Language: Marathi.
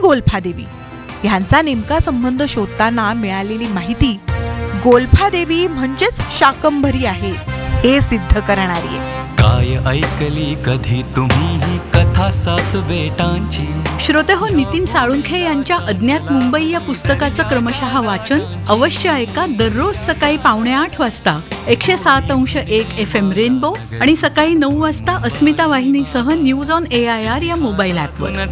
गोल्फादेवी ह्यांचा नेमका संबंध शोधताना मिळालेली माहिती गोल्फादेवी म्हणजेच शाकंभरी आहे हे सिद्ध करणारी आहे. काय ऐकली कधी तुम्ही ही कथा सात बेटांची. श्रोते हो, नितीन साळुंखे यांच्या अज्ञात मुंबई या पुस्तकाचं क्रमशः वाचन अवश्य ऐका दररोज सकाळी 7:45 वाजता 107.1 FM रेनबो आणि सकाळी 9 वाजता अस्मिता वाहिनीसह न्यूज ऑन AIR या मोबाईल ॲपवर.